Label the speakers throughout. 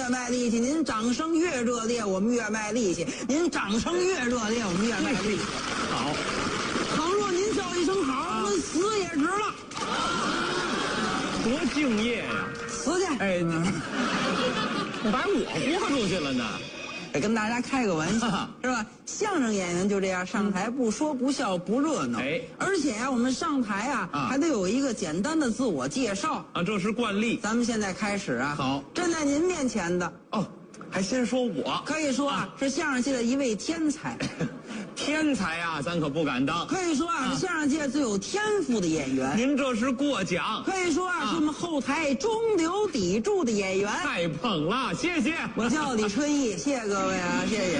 Speaker 1: 越卖力气；您掌声越热烈，我们越卖力气；您掌声越热烈，我们越卖力气。
Speaker 2: 好，
Speaker 1: 倘若您叫一声好，我们死也值了。
Speaker 2: 多敬业呀！
Speaker 1: 死去！
Speaker 2: 哎，把我豁出去了呢。
Speaker 1: 得跟大家开个玩笑，是吧？相声演员就这样，上台不说不笑不热闹。
Speaker 2: 哎，
Speaker 1: 而且啊，我们上台啊，还得有一个简单的自我介绍
Speaker 2: 啊，这是惯例。
Speaker 1: 咱们现在开始啊。
Speaker 2: 好，
Speaker 1: 站在您面前的
Speaker 2: 哦，还先说我，
Speaker 1: 可以说啊，是相声界的一位天才。
Speaker 2: 天才啊，咱可不敢当。
Speaker 1: 可以说啊，是相声界最有天赋的演员。
Speaker 2: 您这是过奖。
Speaker 1: 可以说啊，是我们后台中流砥柱的演员。
Speaker 2: 太捧了，谢谢。
Speaker 1: 我叫李春义，谢谢各位啊，谢谢。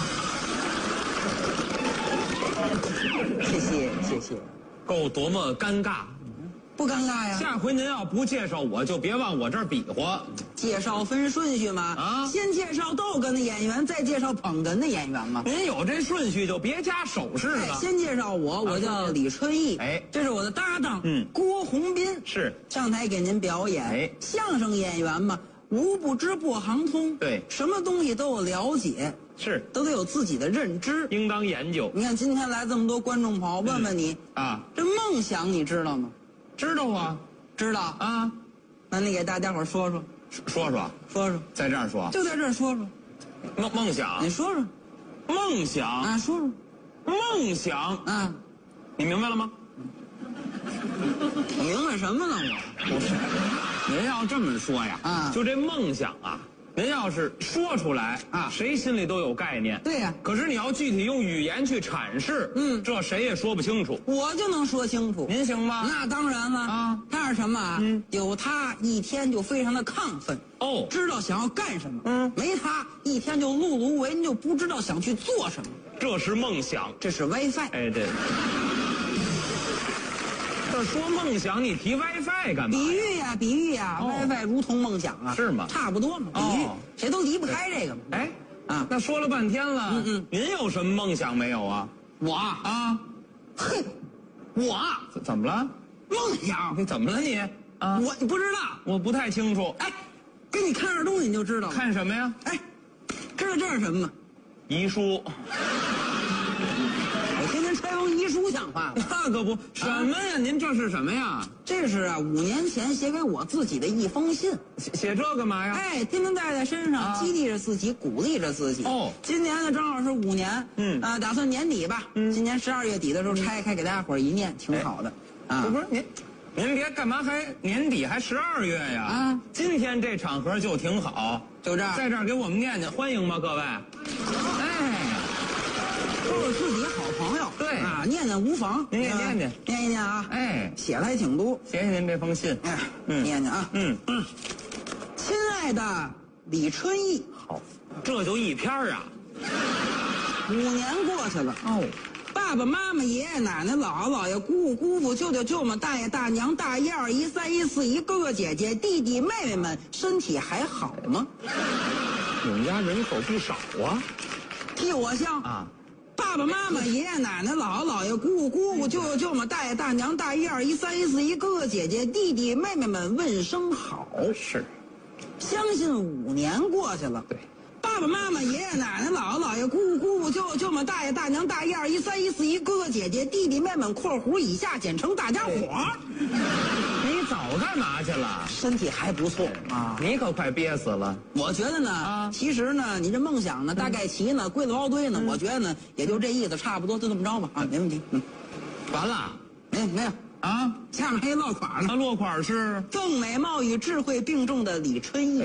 Speaker 1: 谢谢谢谢。
Speaker 2: 够多么尴尬。
Speaker 1: 不尴尬呀。
Speaker 2: 下回您要不介绍我，就别往我这儿比划。
Speaker 1: 介绍分顺序嘛，啊，先介绍逗哏的演员，再介绍捧哏的演员嘛。
Speaker 2: 您有这顺序就别加手势了。
Speaker 1: 先介绍我叫李春义，
Speaker 2: 哎，
Speaker 1: 这是我的搭档，郭宏斌，
Speaker 2: 是
Speaker 1: 上台给您表演。
Speaker 2: 哎，
Speaker 1: 相声演员嘛，无不知破行通，
Speaker 2: 对，
Speaker 1: 什么东西都有了解，
Speaker 2: 是，
Speaker 1: 都得有自己的认知，
Speaker 2: 应当研究。
Speaker 1: 你看今天来这么多观众朋友，问问你
Speaker 2: 啊，
Speaker 1: 这梦想你知道吗？
Speaker 2: 知道啊，
Speaker 1: 知道
Speaker 2: 啊，
Speaker 1: 那你给大家伙说说，说，
Speaker 2: 在这儿说，
Speaker 1: 就在这儿说说，
Speaker 2: 梦想，
Speaker 1: 你说说，
Speaker 2: 梦想
Speaker 1: 啊，说说，
Speaker 2: 梦想
Speaker 1: 啊，
Speaker 2: 你明白了吗？
Speaker 1: 我明白什么呢？我
Speaker 2: 不是，您要这么说呀，
Speaker 1: 啊，
Speaker 2: 就这梦想啊。您要是说出来啊，谁心里都有概念。
Speaker 1: 对呀，
Speaker 2: 可是你要具体用语言去阐释，这谁也说不清楚。
Speaker 1: 我就能说清楚。
Speaker 2: 您行吗？
Speaker 1: 那当然了啊。他是什么啊？有他一天就非常的亢奋，
Speaker 2: 哦，
Speaker 1: 知道想要干什么。没他一天就碌碌无为，就不知道想去做什么。
Speaker 2: 这是梦想，
Speaker 1: 这是 WiFi。
Speaker 2: 哎，对。这说梦想，你提 WiFi 干嘛？
Speaker 1: 比喻呀，WiFi 如同梦想啊，
Speaker 2: 是吗？
Speaker 1: 差不多嘛，比喻，谁都离不开这个嘛。
Speaker 2: 哎，啊，那说了半天了，您有什么梦想没有啊？
Speaker 1: 我啊，嘿，我
Speaker 2: 怎么了？
Speaker 1: 梦想？
Speaker 2: 你怎么了你？啊，
Speaker 1: 你不知道？
Speaker 2: 我不太清楚。
Speaker 1: 哎，给你看点东西你就知道了。
Speaker 2: 看什么呀？
Speaker 1: 哎，知道这是什么吗？
Speaker 2: 遗书。
Speaker 1: 我天天拆封遗书像话吗？
Speaker 2: 那可不，什么呀？您这是什么呀？
Speaker 1: 这是啊，5年前写给我自己的一封信。
Speaker 2: 写这干嘛呀？
Speaker 1: 哎，天天带在身上，激励着自己，鼓励着自己。哦，今年呢正好是5年，打算年底吧，今年12月底的时候拆开给大家伙一念，挺好的。啊，
Speaker 2: 不是您别干嘛还年底还12月呀？啊，今天这场合就挺好，
Speaker 1: 就这儿，
Speaker 2: 在这儿给我们念念，欢迎吗，各位？哎。
Speaker 1: 都是自己好朋友，
Speaker 2: 对
Speaker 1: 啊，念念无妨。
Speaker 2: 您也念念，
Speaker 1: 念一念啊。
Speaker 2: 哎，
Speaker 1: 写了还挺多。
Speaker 2: 谢谢您这封信。
Speaker 1: 哎，念念啊。亲爱的李春义，
Speaker 2: 好，这就一篇啊。
Speaker 1: 5年过去了。
Speaker 2: 哦，
Speaker 1: 爸爸妈妈、爷爷奶奶、姥姥姥爷、姑姑姑父、舅舅舅妈、大爷大娘、大姨二姨、三姨四姨、哥哥姐姐、弟弟妹妹们，身体还好吗？
Speaker 2: 你们家人口不少啊。
Speaker 1: 替我向啊。爸爸妈妈、爷爷奶奶、姥姥姥爷、姑姑姑父、舅舅舅妈、大爷大娘、大姨二姨、三姨四姨、哥哥姐姐、弟弟妹妹们问声好。
Speaker 2: 是，
Speaker 1: 相信5年过去了，
Speaker 2: 对，
Speaker 1: 爸爸妈妈、爷爷奶奶、姥姥姥爷、姑姑姑父、舅舅舅妈、大爷大娘、大姨二姨、三姨四姨、哥哥姐姐、弟弟妹们（括弧以下简称大家伙）。
Speaker 2: 你早干嘛去了？
Speaker 1: 身体还不错啊，
Speaker 2: 你可快憋死了。
Speaker 1: 我觉得呢，其实呢，你这梦想呢，大概齐呢，归了包堆呢，我觉得呢，也就这意思，差不多就这么着吧，啊，没问题。
Speaker 2: 完了，
Speaker 1: 没有啊，下面还有落款呢。
Speaker 2: 落款是
Speaker 1: 更美貌与智慧并重的李春义。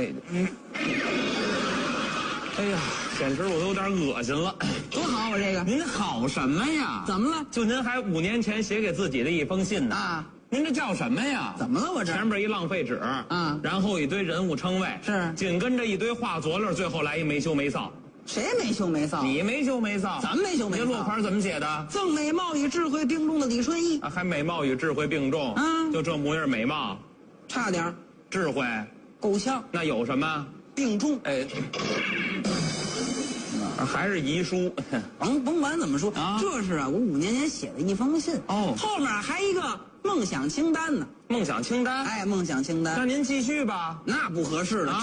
Speaker 2: 哎呀，简直我有点恶心了。
Speaker 1: 多好，我这个。
Speaker 2: 您好什么呀？
Speaker 1: 怎么了？
Speaker 2: 就您还5年前写给自己的一封信呢。啊。您这叫什么呀？
Speaker 1: 怎么了？我这
Speaker 2: 前边一浪费纸，然后一堆人物称谓，
Speaker 1: 是
Speaker 2: 紧跟着一堆画佐料，最后来一没羞没臊。
Speaker 1: 谁没羞没臊？
Speaker 2: 你没羞没臊？
Speaker 1: 咱没羞没臊。
Speaker 2: 这落款怎么写的？
Speaker 1: 赠美貌与智慧并重的李春义。
Speaker 2: 还美貌与智慧并重？就这模样，美貌，
Speaker 1: 差点
Speaker 2: 智慧，
Speaker 1: 够呛。
Speaker 2: 那有什么？
Speaker 1: 并重。
Speaker 2: 哎。还是遗书，
Speaker 1: 甭管怎么说，这是啊，我5年前写的一封信。
Speaker 2: 哦，
Speaker 1: 后面还一个梦想清单呢。
Speaker 2: 梦想清单？
Speaker 1: 哎，梦想清单。
Speaker 2: 那您继续吧。
Speaker 1: 那不合适了。